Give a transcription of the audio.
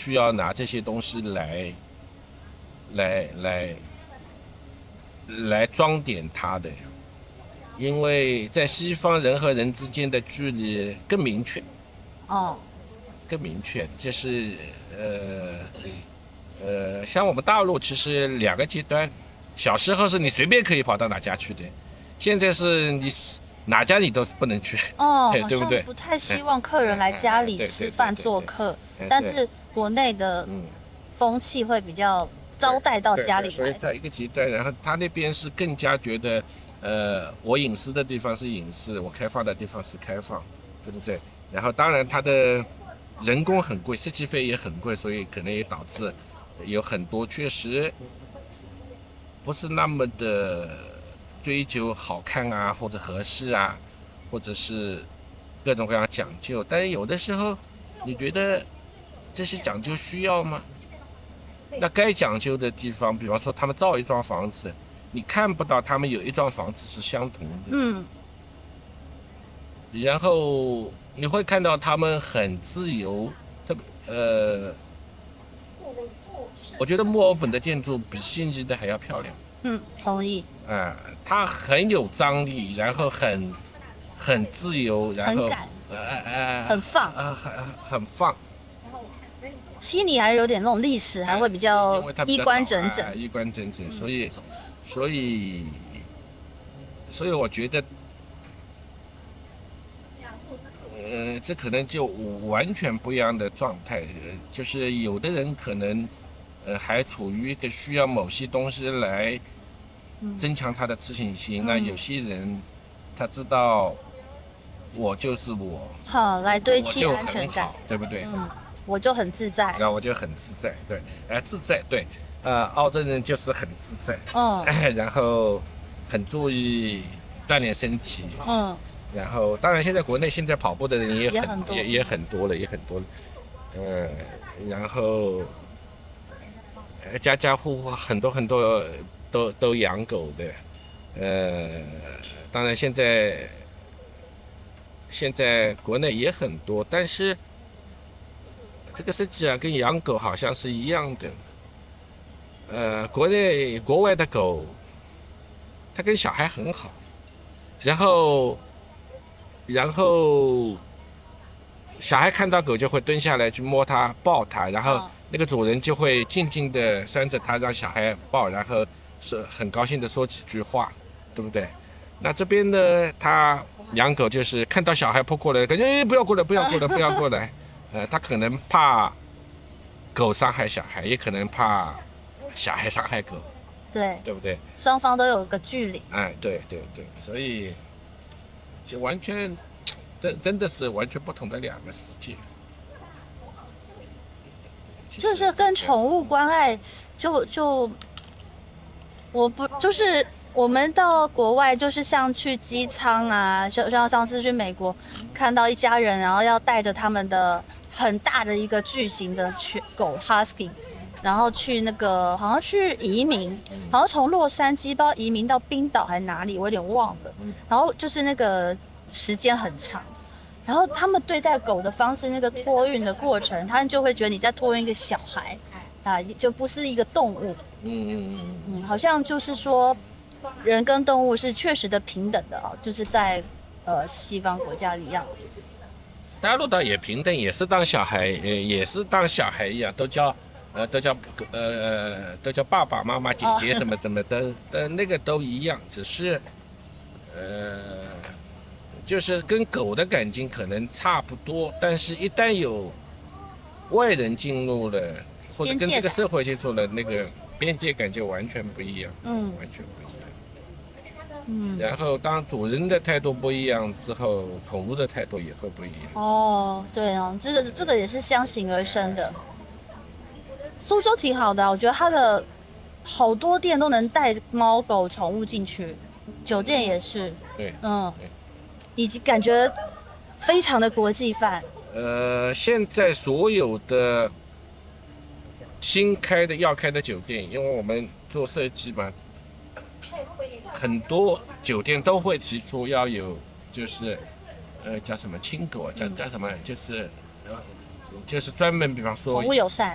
需要拿这些东西来装点它的，因为在西方人和人之间的距离更明确，更明确，就是像我们大陆其实两个阶段，小时候是你随便可以跑到哪家去的，现在是你哪家你都不能去， 好对不对？ 像不太希望客人来家里吃饭做客，但是国内的风气会比较招待到家里来， 所以它一个阶段，然后他那边是更加觉得，我隐私的地方是隐私，我开放的地方是开放，对不对？然后当然它的人工很贵，设计费也很贵，所以可能也导致有很多确实不是那么的追求好看啊，或者合适啊，或者是各种各样讲究。但是有的时候，你觉得这些讲究需要吗？那该讲究的地方，比方说他们造一幢房子，你看不到他们有一幢房子是相同的。然后你会看到他们很自由，我觉得墨尔本的建筑比悉尼的还要漂亮。 同意。 它很有张力，然后很自由，然后很放， 很放。 悉尼还有点那种历史，还会比较衣冠整整， 衣冠整整，所以我觉得，这可能就完全不一样的状态，就是有的人可能，还处于一个需要某些东西来增强他的自信心，那有些人他知道我就是我， 好来堆砌安全感， 对不对？ 我就很自在， 然后我就很自在，对，自在，对，澳洲人就是很自在，然后很注意锻炼身体，然后当然现在国内现在跑步的人也很多了，然后家家户户很多都养狗的，当然现在国内也很多，但是这个设计跟养狗好像是一样的，国外的狗，它跟小孩很好，然后小孩看到狗就会蹲下来去摸它抱它，然后那个主人就会静静的拴着它让小孩抱，然后是很高兴的说几句话，对不对？那这边呢，他养狗就是看到小孩扑过来，感觉不要过来，他可能怕狗伤害小孩，也可能怕小孩伤害狗，对不对？ 双方都有个距离。 对，所以就完全真的是完全不同的两个世界。 就是跟宠物关爱，我不就是我们到国外，就是像去机舱啊，像上次去美国看到一家人，然后要带着他们的很大的一个巨型的狗 Husky， 然后去那个好像去移民，好像从洛杉矶不知道移民到冰岛还哪里，我有点忘了。然后就是那个时间很长。然后他们对待狗的方式，那个托运的过程，他们就会觉得你在托运一个小孩，就不是一个动物。好像就是说，人跟动物是确实的平等的就是在西方国家一样。 大陆倒也平等，也是当小孩一样，都叫爸爸妈妈姐姐什么的那个都一样，只是就是跟狗的感情可能差不多，但是一旦有外人进入了，或者跟这个社会接触了，那个边界感就完全不一样，完全不一样。然后当主人的态度不一样之后，宠物的态度也会不一样。 对这个也是相形而生的。苏州挺好的我觉得它的好多店都能带猫狗宠物进去，酒店也是。 对， 以及感觉非常的国际范。 现在所有的要开的酒店，因为我们做设计嘛，很多酒店都会提出要有，就是叫什么亲狗，叫什么，就是专门比方说宠物友善，